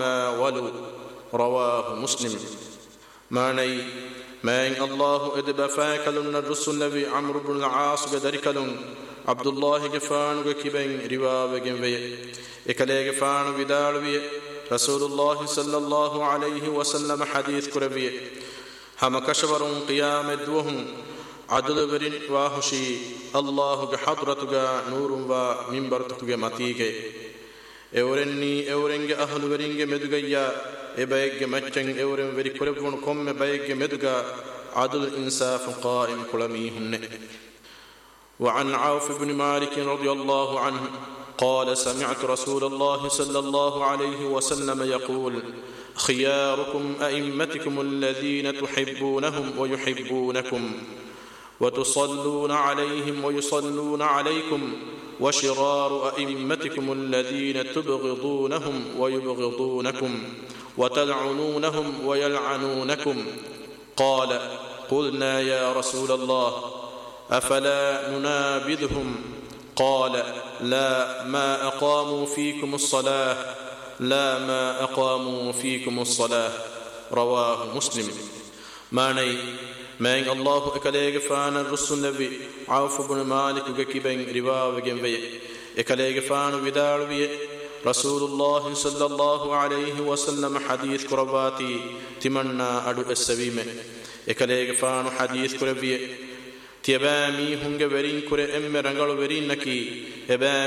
ما ولوا رواه مسلم. ماني من الله ادب فاكلن الرسول نبي عمرو بن العاص قدركلن عبد الله جفان وكبن رواوغن وي اكلي جفان ودالوي رسول الله صلى الله عليه وسلم حديث كربي هم كشورون قيام دوهم عدل ورين واهشي الله حضرتك نور ومنبرتك متيك اورني اورنج اهل ورينج مدغيا ابيج مچن اورن وري كربون كوم بيج مدغا عدل انصاف قائم كلميهن. وعن عوف بن مالك رضي الله عنه قال سمعت رسول الله صلى الله عليه وسلم يقول خياركم أئمتكم الذين تحبونهم ويحبونكم وتصلون عليهم ويصلون عليكم وشرار أئمتكم الذين تبغضونهم ويبغضونكم وتلعنونهم ويلعنونكم. قال قلنا يا رسول الله أفلا ننابذهم؟ قال لا ما أقاموا فيكم الصلاة لا ما أقاموا فيكم الصلاة رواه مسلم. ماني من الله اكليغ فان الرسول نبي عوف بن مالك وكبن رواوغن وي اكليغ فان ودالوي رسول الله صلى الله عليه وسلم حديث كرباتي تمنا ادو السويمه اكليغ فان حديث كربي تيبامي هنگ ورين كره ام رنگل ورين نكي